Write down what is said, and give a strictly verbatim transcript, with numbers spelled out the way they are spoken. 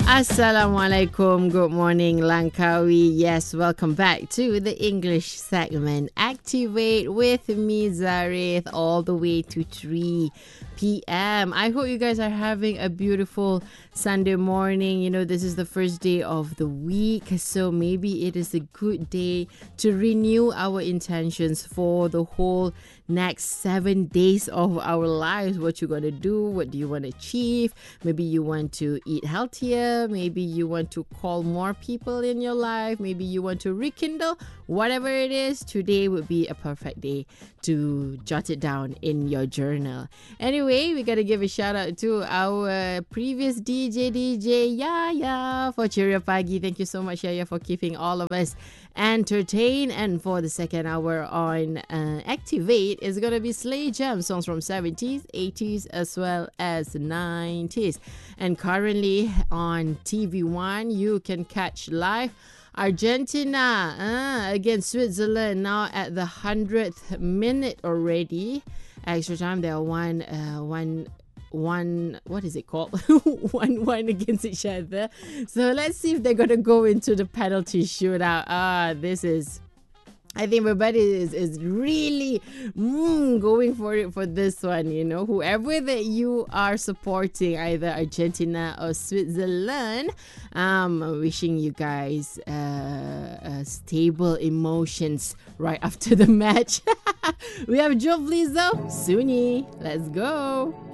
Assalamualaikum. Good morning, Langkawi. Yes, welcome back to the English segment. Activate with me, Zareth, all the way to three p.m. I hope you guys are having a beautiful Sunday morning. You know, this is the first day of the week, so maybe it is a good day to renew our intentions for the whole next seven days of our lives. What you're going to do, what do you want to achieve? Maybe you want to eat healthier, maybe you want to call more people in your life, maybe you want to rekindle. Whatever it is, today would be a perfect day to jot it down in your journal. Anyway, we got to give a shout out to our previous D J, D J Yaya, for Cheerio Pagi. Thank you so much, Yaya, for keeping all of us entertained. And for the second hour on uh, Activate, it's going to be Slay Jam, songs from seventies, eighties, as well as nineties. And currently on T V one, you can catch live Argentina uh, against Switzerland, now at the hundredth minute already. Extra time, they are one, uh, one, one, what is it called? one, one against each other. So let's see if they're going to go into the penalty shootout. Ah, this is... I think everybody is, is really mm, going for it for this one, you know. Whoever that you are supporting, either Argentina or Switzerland, um, wishing you guys uh, uh, stable emotions right after the match. We have Joe Vlizo, Suni. Let's go.